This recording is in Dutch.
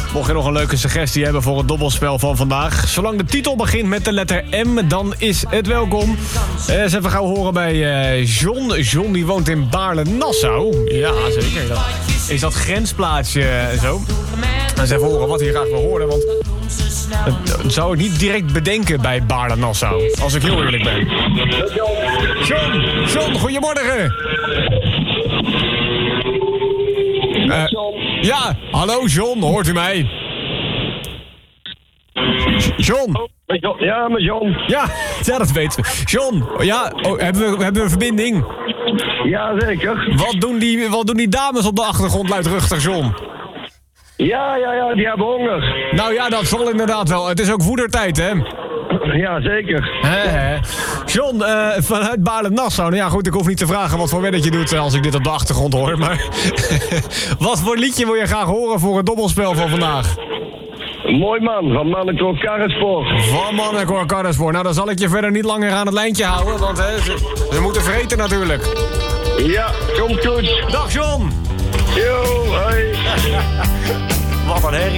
Mocht je nog een leuke suggestie hebben voor het dobbelspel van vandaag. Zolang de titel begint met de letter M, dan is het welkom. Eens even gauw horen bij John. John die woont in Baarle-Nassau. Ja, zeker. Is dat grensplaatsje zo? Eens even horen wat hij graag wil horen, want... Dat zou ik niet direct bedenken bij Baarle-Nassau, als ik heel eerlijk ben. John, goedemorgen. Ja, hallo John, hoort u mij? John? Ja, met John. Ja, dat weten we. John, ja, hebben we een verbinding? Ja, zeker. Wat doen die dames op de achtergrond luidruchtig, John? Ja, die hebben honger. Nou ja, dat zal inderdaad wel. Het is ook voedertijd, hè? Ja, zeker. John, vanuit Baarle-Nassau. Nou ja, goed, ik hoef niet te vragen wat voor weddetje doet als ik dit op de achtergrond hoor. Maar wat voor liedje wil je graag horen voor het dobbelspel van vandaag? Mooi man, van Mannenkoor Karrenspoor. Van Mannenkoor Karrenspoor. Nou, dan zal ik je verder niet langer aan het lijntje houden, want ze moeten vreten natuurlijk. Ja, komt goed. Dag John. Yo, hoi. Wat een herrie.